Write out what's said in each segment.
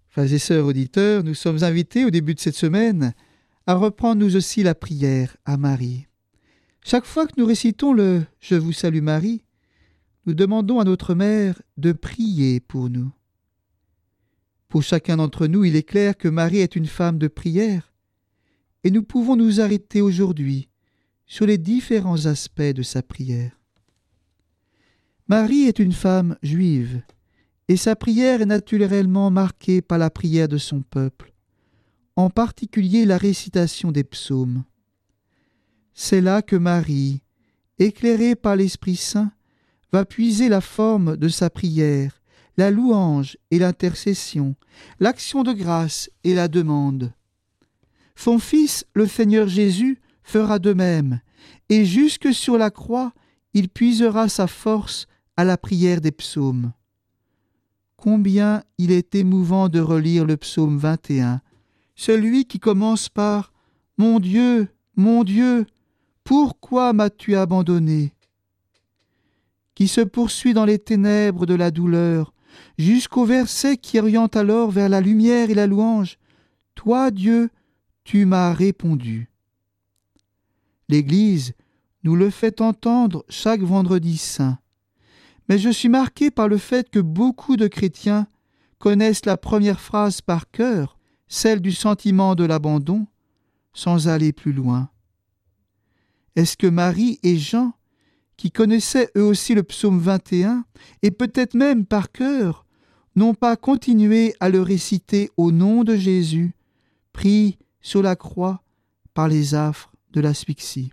Frères et sœurs auditeurs, nous sommes invités au début de cette semaine à reprendre nous aussi la prière à Marie. Chaque fois que nous récitons le « Je vous salue Marie », nous demandons à notre Mère de prier pour nous. Pour chacun d'entre nous, il est clair que Marie est une femme de prière et nous pouvons nous arrêter aujourd'hui sur les différents aspects de sa prière. Marie est une femme juive et sa prière est naturellement marquée par la prière de son peuple, en particulier la récitation des psaumes. C'est là que Marie, éclairée par l'Esprit Saint, va puiser la forme de sa prière, la louange et l'intercession, l'action de grâce et la demande. Son Fils, le Seigneur Jésus, fera de même, et jusque sur la croix, il puisera sa force à la prière des psaumes. Combien il est émouvant de relire le psaume 21, celui qui commence par « Mon Dieu, pourquoi m'as-tu abandonné ?» qui se poursuit dans les ténèbres de la douleur, jusqu'au verset qui oriente alors vers la lumière et la louange. « Toi, Dieu, tu m'as répondu. » L'Église nous le fait entendre chaque vendredi saint. Mais je suis marqué par le fait que beaucoup de chrétiens connaissent la première phrase par cœur, celle du sentiment de l'abandon, sans aller plus loin. Est-ce que Marie et Jean, qui connaissaient eux aussi le psaume 21, et peut-être même par cœur, n'ont pas continué à le réciter au nom de Jésus, pris sur la croix par les affres de l'asphyxie?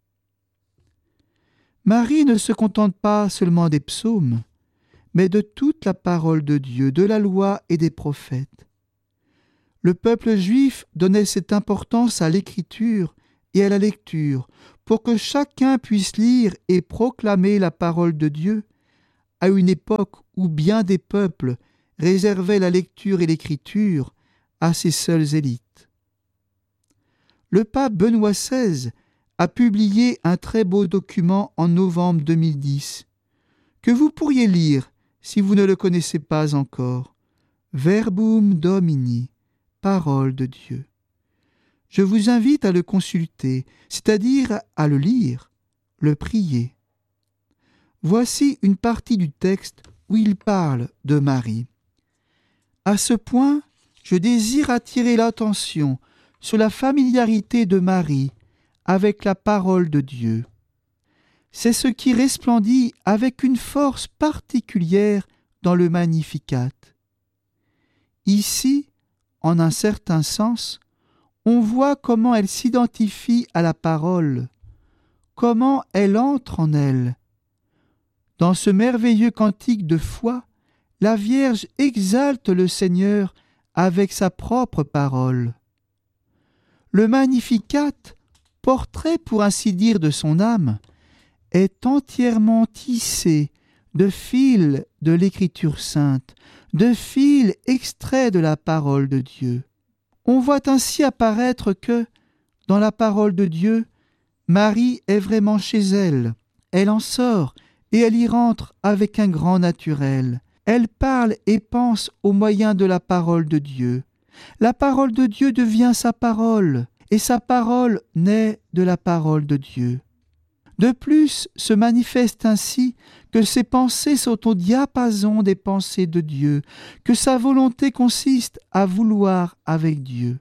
Marie ne se contente pas seulement des psaumes, mais de toute la parole de Dieu, de la loi et des prophètes. Le peuple juif donnait cette importance à l'écriture et à la lecture pour que chacun puisse lire et proclamer la parole de Dieu à une époque où bien des peuples réservaient la lecture et l'écriture à ces seules élites. Le pape Benoît XVI a publié un très beau document en novembre 2010 que vous pourriez lire si vous ne le connaissez pas encore. Verbum Domini, parole de Dieu. Je vous invite à le consulter, c'est-à-dire à le lire, le prier. Voici une partie du texte où il parle de Marie. À ce point, je désire attirer l'attention sur la familiarité de Marie avec la parole de Dieu. C'est ce qui resplendit avec une force particulière dans le Magnificat. Ici, en un certain sens, on voit comment elle s'identifie à la parole, comment elle entre en elle. Dans ce merveilleux cantique de foi, la Vierge exalte le Seigneur avec sa propre parole. Le Magnificat, portrait pour ainsi dire de son âme, est entièrement tissé de fils de l'Écriture sainte, de fils extraits de la parole de Dieu. On voit ainsi apparaître que, dans la parole de Dieu, Marie est vraiment chez elle. Elle en sort et elle y rentre avec un grand naturel. Elle parle et pense au moyen de la parole de Dieu. La parole de Dieu devient sa parole, et sa parole naît de la parole de Dieu. De plus, se manifeste ainsi que ses pensées sont au diapason des pensées de Dieu, que sa volonté consiste à vouloir avec Dieu.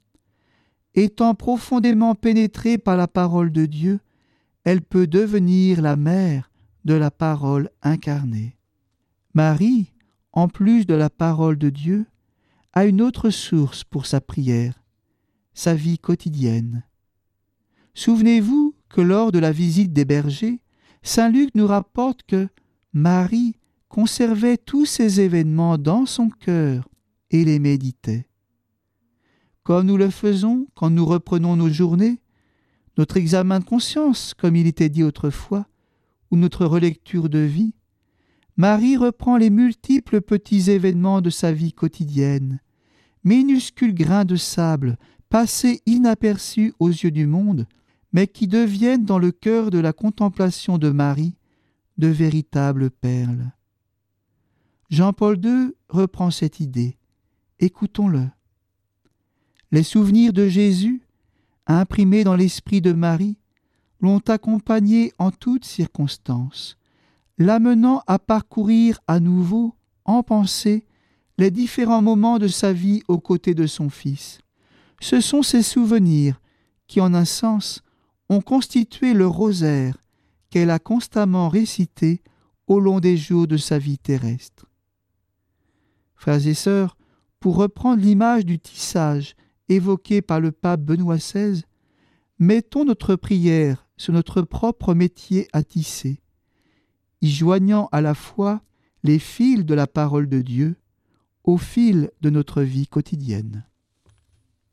Étant profondément pénétrée par la parole de Dieu, elle peut devenir la mère de la parole incarnée. Marie, en plus de la parole de Dieu, a une autre source pour sa prière, sa vie quotidienne. Souvenez-vous que lors de la visite des bergers, saint Luc nous rapporte que Marie conservait tous ces événements dans son cœur et les méditait. Comme nous le faisons quand nous reprenons nos journées, notre examen de conscience, comme il était dit autrefois, ou notre relecture de vie, Marie reprend les multiples petits événements de sa vie quotidienne, minuscules grains de sable passés inaperçus aux yeux du monde, mais qui deviennent dans le cœur de la contemplation de Marie de véritables perles. Jean-Paul II reprend cette idée écoutons-le. Les souvenirs de Jésus, imprimés dans l'esprit de Marie, l'ont accompagné en toutes circonstances, l'amenant à parcourir à nouveau, en pensée, les différents moments de sa vie aux côtés de son Fils. Ce sont ces souvenirs qui, en un sens, ont constitué le rosaire qu'elle a constamment récité au long des jours de sa vie terrestre. Frères et sœurs, pour reprendre l'image du tissage évoquée par le pape Benoît XVI, mettons notre prière sur notre propre métier à tisser, y joignant à la fois les fils de la parole de Dieu aux fils de notre vie quotidienne.